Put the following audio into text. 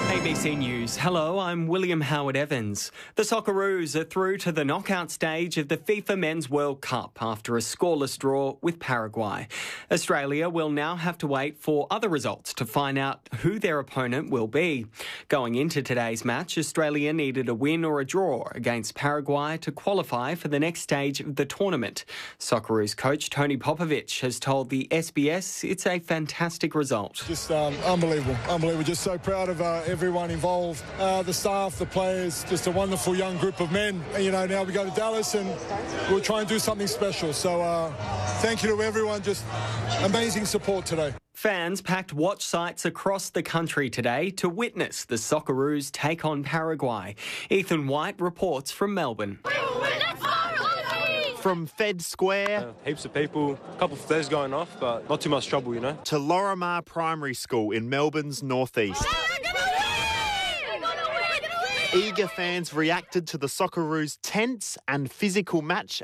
ABC News. Hello, I'm William Howard Evans. The Socceroos are through to the knockout stage of the FIFA Men's World Cup after a scoreless draw with Paraguay. Australia will now have to wait for other results to find out who their opponent will be. Going into today's match, Australia needed a win or a draw against Paraguay to qualify for the next stage of the tournament. Socceroos coach Tony Popovic has told the SBS it's a fantastic result. Just unbelievable. Just so proud of everyone involved, the staff, the players, just a wonderful young group of men. You know, now we go to Dallas and we'll try and do something special. So thank you to everyone, just amazing support today. Fans packed watch sites across the country today to witness the Socceroos take on Paraguay. Ethan White reports from Melbourne. From Fed Square, heaps of people, a couple of flares going off, but not too much trouble, you know. To Lorimar Primary School in Melbourne's northeast. Eager fans reacted to the Socceroos' tense and physical match